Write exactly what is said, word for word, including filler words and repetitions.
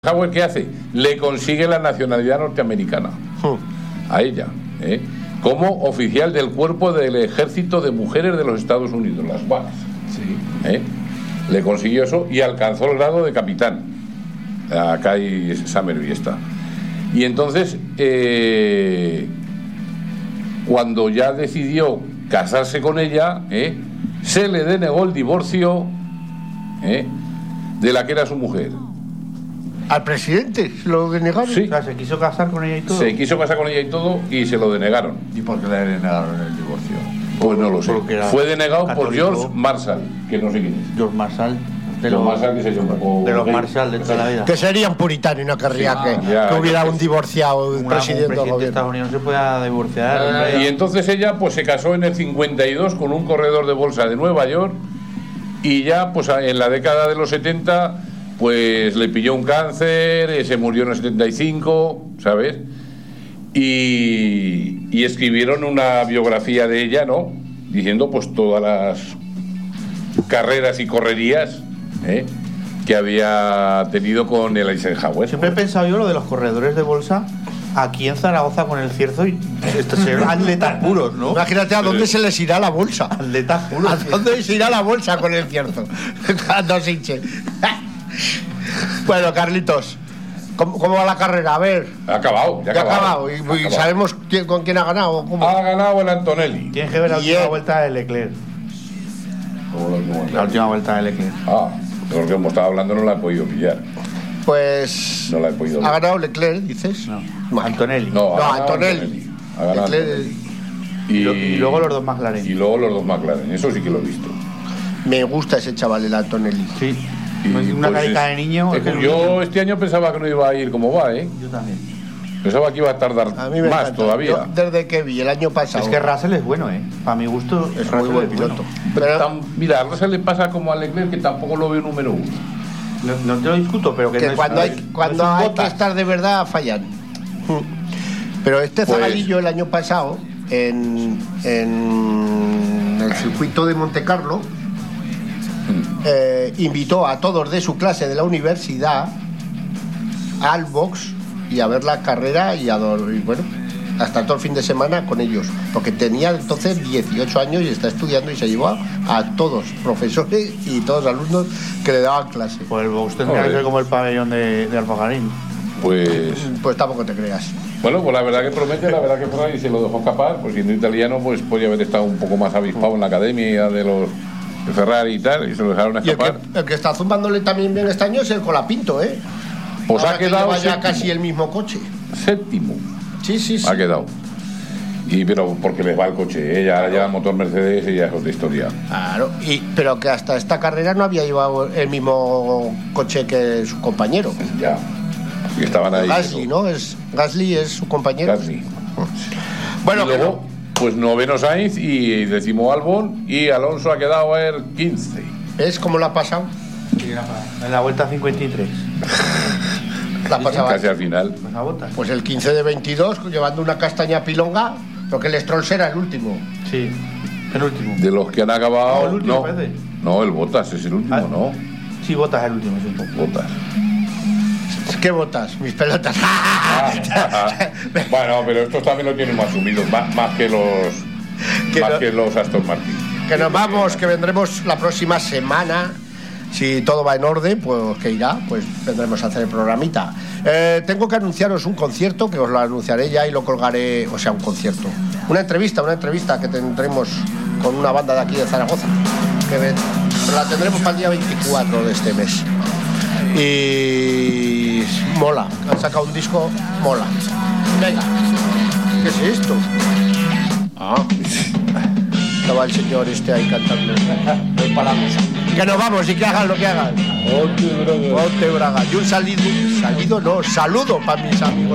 Eisenhower, ¿qué hace? Le consigue la nacionalidad norteamericana a ella, ¿eh? como oficial del cuerpo del ejército de mujeres de los Estados Unidos, las W A C. Sí. ¿eh? Le consiguió eso y alcanzó el grado de capitán. Acá hay Summerby está. Y entonces, eh, cuando ya decidió casarse con ella, ¿eh? se le denegó el divorcio ¿eh? de la que era su mujer. ¿Al presidente se lo denegaron? Sí. O sea, se quiso casar con ella y todo. Se quiso casar con ella y todo y se lo denegaron. ¿Y por qué le denegaron el divorcio? Pues no lo sé. Fue denegado católico. por George Marshall, que no sé quién es. George Marshall. De George los, Marshall, que se llama un poco de los gay. Marshall de toda la vida. Que sería un puritano y no querría Sí, que, ya, que hubiera ya, un divorciado Una- presidente un del presidente de gobierno. Estados Unidos no se pueda divorciar. Ah, hombre. y entonces ella pues se casó en el cincuenta y dos con un corredor de bolsa de Nueva York y ya pues en la década de los setenta pues le pilló un cáncer, eh, se murió en el setenta y cinco, ¿sabes? Y, y escribieron una biografía de ella, ¿no? Diciendo pues todas las carreras y correrías ¿eh? que había tenido con el Eisenhower. Siempre he pensado yo lo de los corredores de bolsa aquí en Zaragoza con el cierzo y estos serán atletas puros, ¿no? Imagínate a dónde se les irá la bolsa. Atletas puros. ¿A dónde se irá la bolsa con el cierzo? Cuando se hinche. Bueno, Carlitos, ¿cómo, ¿cómo va la carrera? A ver. Ha acabado, ya ha Ya ha acabado. acabado. ¿Y, Ha y acabado. sabemos quién, con quién ha ganado? ¿Cómo? Ha ganado el Antonelli. Tienes que ver la Y última él- vuelta de Leclerc. La última vuelta de Leclerc. Ah, porque como estaba hablando no la he podido pillar. Pues No la he podido ha ver. ganado Leclerc, dices. No. Bueno. Antonelli. No, No, ha ganado Antonelli. Ha ganado Leclerc- Antonelli. Y, lo- y luego los dos McLaren. Y luego los dos McLaren. Eso sí que lo he visto. Me gusta ese chaval, el Antonelli. Sí. Y, Una pues, carica es- de niño. es es que que yo este año pensaba que no iba a ir como va, ¿eh? Yo también. Pensaba que iba a tardar A mí me más encanta. todavía. Yo, desde que vi el año pasado. Es que Russell es bueno, ¿eh? Para mi gusto, es muy Russell buen es piloto. bueno. Pero, Tan- mira, a Russell le pasa como a Leclerc, que tampoco lo veo número uno. No, no te lo discuto, pero que, que no es- cuando no hay, es- cuando no es un hay que Bottas. estar de verdad fallan. Pero este Pues- zagalillo el año pasado en, en el circuito de Monte Carlo eh, invitó a todos de su clase de la universidad al box y a ver la carrera y a dor- y bueno, hasta todo el fin de semana con ellos, porque tenía entonces dieciocho años y está estudiando y se llevó a, a todos, profesores y todos alumnos que le daban clase. Pues el box tendría Joder. que ser como el pabellón de, de Alfajarín. Pues, Pues tampoco te creas. bueno, pues la verdad que promete, la verdad que Ferrari se lo dejó escapar, pues siendo italiano, pues podía haber estado un poco más avispado en la academia de los de Ferrari y tal, y se lo dejaron Y el escapar. que, el que está zumbándole también bien este año es el Colapinto, ¿eh? Pues Ahora ha que quedado lleva ya séptimo. casi el mismo coche. Séptimo. Sí, sí, sí. Ha quedado. Y pero porque les va el coche, ¿eh? ya, ya el motor Mercedes y ya es otra historia. Claro, y, pero que hasta esta carrera no había llevado el mismo coche que su compañero. Ya. Y estaban ahí. Gasly, ¿no? Es, Gasly es su compañero. Gasly. Bueno, y luego, pues noveno Sainz y décimo Albon y Alonso ha quedado el quince. ¿ves cómo lo ha pasado? En la vuelta cincuenta y tres. La ha pasado. Casi al final. Pues a Bottas. Pues el quince de veintidós, llevando una castaña pilonga, porque el Stroll será el último. Sí, el último. De los que han acabado. No, el último, no, parece. no, el Bottas es el último, Ah. no. Sí, Bottas es el último, es un poco. Bottas. ¿Qué botas? Mis pelotas. Ah, bueno, pero estos también lo tienen más sumidos, más, más que los Que más no- que los Aston Martin. Que nos vamos, que vendremos la próxima semana. Si todo va en orden, pues que irá, pues vendremos a hacer el programita. Eh, tengo que anunciaros un concierto, que os lo anunciaré ya y lo colgaré, o sea, un concierto. Una entrevista, una entrevista que tendremos con una banda de aquí de Zaragoza. Que ven- pero la tendremos para el día veinticuatro de este mes. Y mola, han sacado un disco, mola. Venga, ¿qué es esto? Ah, estaba el señor este ahí cantando. Voy para la mesa. Que nos vamos y que hagan lo que hagan. Ponte braga. Y un salido, salido no, saludo para mis amigos.